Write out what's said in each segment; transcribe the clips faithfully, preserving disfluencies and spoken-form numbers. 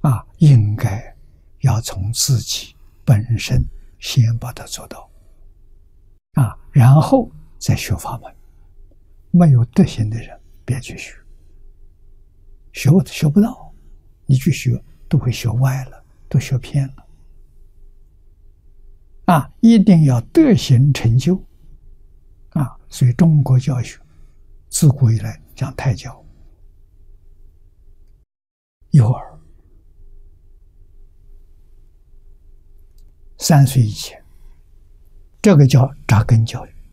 啊，应该要从自己本身先把它做到啊，然后再学法门。没有德行的人别去学，学学不到，你去学都会学歪了，都学偏了啊！一定要德行成就啊！所以中国教学自古以来讲胎教，幼儿三岁以前，这个叫扎根教育。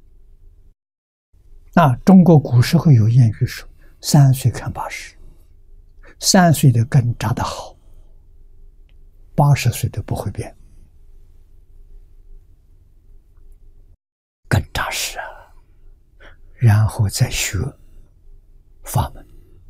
啊，中国古时候有谚语说：“三岁看八十。”三岁的根扎得好，八十岁都不会变，根扎实啊。然后再学法门，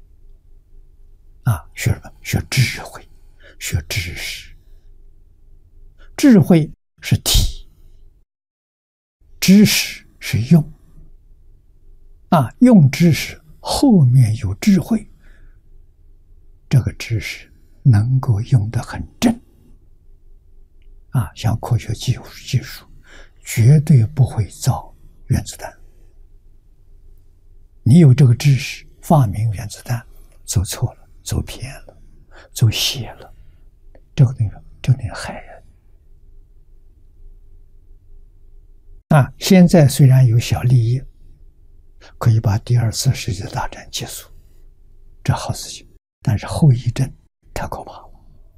啊，学什么？学智慧，学知识。智慧是体，知识是用。啊，用知识后面有智慧，这个知识能够用得很正。啊，像科学技术技术，绝对不会造原子弹。你有这个知识，发明原子弹，走错了，走偏了，走邪了，这个东西就能害人。啊，现在虽然有小利益，可以把第二次世界大战结束，这好事情，但是后遗症太可怕了。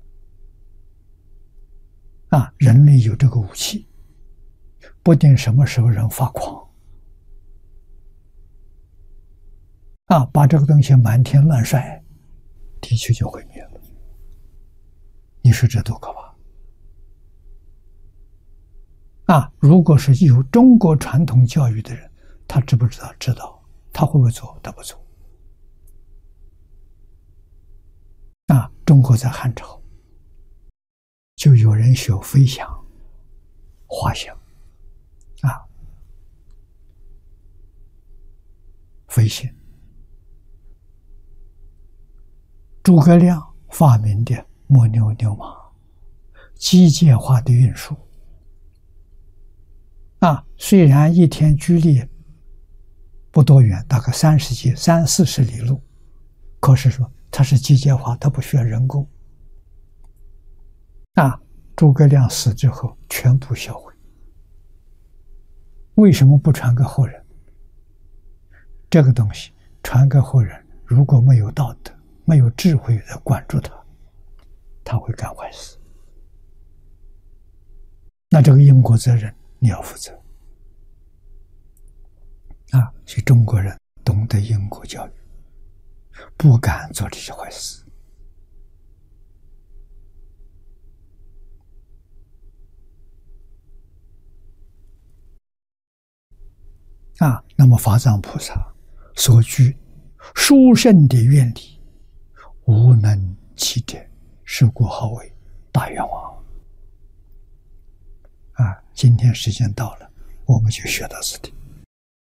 啊，人类有这个武器，不定什么时候人发狂，啊，把这个东西满天乱甩，地球就毁灭了。你说这多可怕！啊，如果是有中国传统教育的人，他知不知道？知道。他会不会做？他不做。啊，中国在汉朝就有人学飞翔、滑翔，啊，飞行。诸葛亮发明的木牛牛马，机械化的运输。啊，虽然一天距离不多远，大概三十几、三四十里路，可是说它是机械化，它不需要人工。啊，诸葛亮死之后全部销毁。为什么不传给后人？这个东西传给后人，如果没有道德、没有智慧来管住他，他会干坏事。那这个因果责任你要负责。啊，所以中国人懂得因果教育，不敢做这些坏事。啊，那么法藏菩萨所具殊胜的愿力，无能其者，是故号为大愿王。啊，今天时间到了，我们就学到此地。